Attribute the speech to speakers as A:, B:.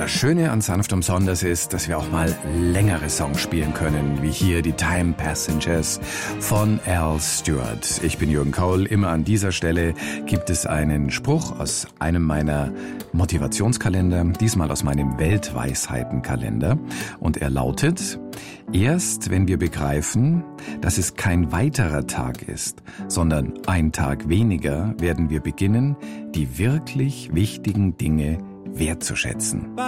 A: Das Schöne an Sanft und Besonders ist, dass wir auch mal längere Songs spielen können, wie hier die Time Passengers von Al Stewart. Ich bin Jürgen Kaul. Immer an dieser Stelle gibt es einen Spruch aus einem meiner Motivationskalender, diesmal aus meinem Weltweisheitenkalender. Und er lautet: Erst wenn wir begreifen, dass es kein weiterer Tag ist, sondern ein Tag weniger, werden wir beginnen, die wirklich wichtigen Dinge wertzuschätzen.